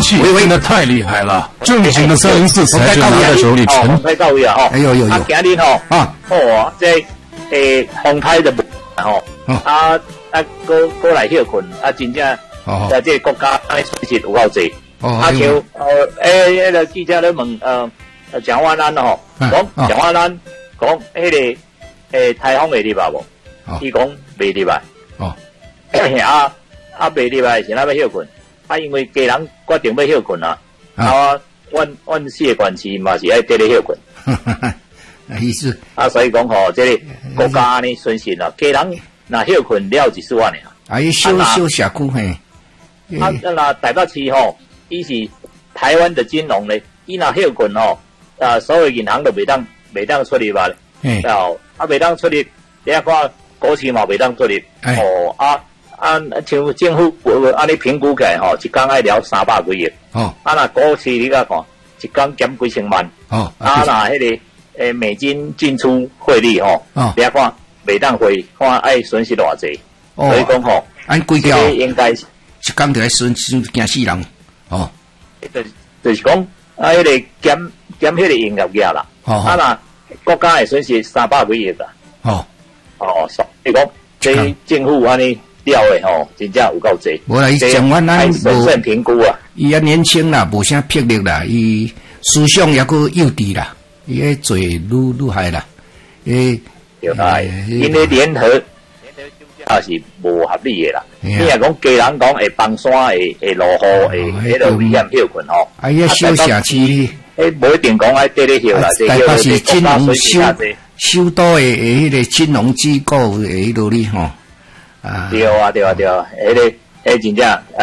气真的太厉害了，正经的304才是拿在手里沉。 太到位啊！吼， 有。 啊，今日吼啊， 哦，这风台就吼，过来休困，啊，真正在这国家损失有够济。啊，像那个记者咧问蒋万安吼，讲蒋万安讲迄个台风会入来无？伊讲未入来。哦，未入来是哪要休困？啊，因为家人决定要休困啊。啊，阮四个县市嘛是爱伫咧休困。 意思啊，所以讲吼，这个国家呢损失啊，家人若休困了1万呢。 啊，伊小社区嘿。 啊，那台北市吼，伊是台湾的金融咧，伊若休困吼，所有银行都袂当出入吧？哦，袂当出入，你看股市嘛袂当出入。哦，像政府安尼评估起来吼，一工爱了300几亿。哦，若股市你甲看，一工减几千万。哦，若迄个美金进出汇率吼，你看袂当汇，看爱损失偌济。所以讲吼， 按规条应该一工就爱损失惊死人。哦， 就是讲迄个减迄个营业额啦。哦，若国家会损失300几亿啦。所以讲这政府安尼了的吼，真正有够济。 无啦，伊蒋万安审慎评估啊。 伊也年轻啦，无啥魄力啦，伊思想也阁幼稚啦，伊迄做愈害啦。 对啊，因为联合休假是无合理的啦。你若讲家人讲会崩山会落雨会迄个危险休困吼。 啊，伊小社区， 无一定讲爱伫咧休啦， 大概是金融首都的迄个金融机构的迄落哩吼。 对啊，迄个真正